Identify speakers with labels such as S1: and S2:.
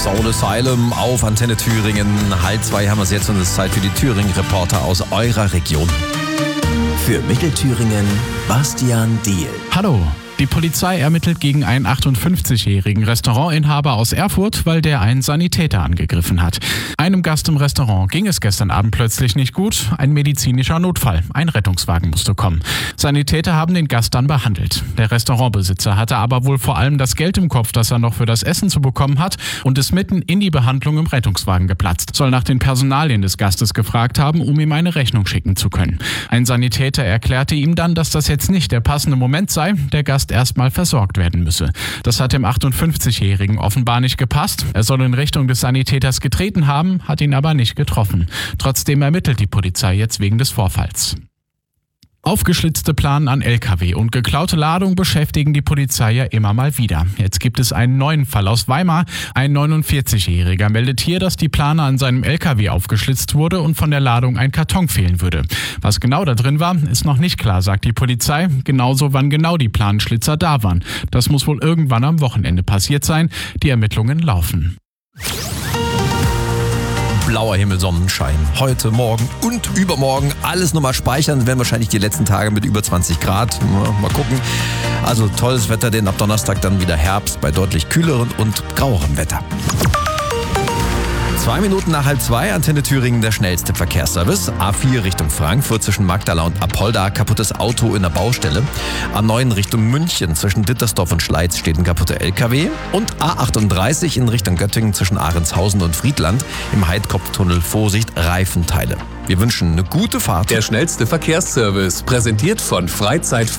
S1: Soul Asylum auf Antenne Thüringen. 1:30 haben wir es jetzt und es ist Zeit für die Thüringen-Reporter aus eurer Region.
S2: Für Mittelthüringen Bastian Diehl.
S3: Hallo. Die Polizei ermittelt gegen einen 58-jährigen Restaurantinhaber aus Erfurt, weil der einen Sanitäter angegriffen hat. Einem Gast im Restaurant ging es gestern Abend plötzlich nicht gut. Ein medizinischer Notfall. Ein Rettungswagen musste kommen. Sanitäter haben den Gast dann behandelt. Der Restaurantbesitzer hatte aber wohl vor allem das Geld im Kopf, das er noch für das Essen zu bekommen hat, und ist mitten in die Behandlung im Rettungswagen geplatzt. Soll nach den Personalien des Gastes gefragt haben, um ihm eine Rechnung schicken zu können. Ein Sanitäter erklärte ihm dann, dass das jetzt nicht der passende Moment sei. Der Gast erstmal versorgt werden müsse. Das hat dem 58-Jährigen offenbar nicht gepasst. Er soll in Richtung des Sanitäters getreten haben, hat ihn aber nicht getroffen. Trotzdem ermittelt die Polizei jetzt wegen des Vorfalls. Aufgeschlitzte Planen an LKW und geklaute Ladung beschäftigen die Polizei ja immer mal wieder. Jetzt gibt es einen neuen Fall aus Weimar. Ein 49-Jähriger meldet hier, dass die Plane an seinem LKW aufgeschlitzt wurde und von der Ladung ein Karton fehlen würde. Was genau da drin war, ist noch nicht klar, sagt die Polizei. Genauso wann genau die Planenschlitzer da waren. Das muss wohl irgendwann am Wochenende passiert sein. Die Ermittlungen laufen.
S1: Blauer Himmel, Sonnenschein. Heute, morgen und übermorgen alles nochmal speichern. Werden wahrscheinlich die letzten Tage mit über 20 Grad. Mal gucken. Also tolles Wetter, denn ab Donnerstag dann wieder Herbst bei deutlich kühlerem und grauerem Wetter. 2 Minuten nach 1:30, Antenne Thüringen, der schnellste Verkehrsservice. A4 Richtung Frankfurt zwischen Magdala und Apolda, kaputtes Auto in der Baustelle. A9 Richtung München zwischen Dittersdorf und Schleiz steht ein kaputter LKW. Und A38 in Richtung Göttingen zwischen Ahrentshausen und Friedland im Heidkopftunnel, Vorsicht, Reifenteile. Wir wünschen eine gute Fahrt.
S4: Der schnellste Verkehrsservice, präsentiert von Freizeit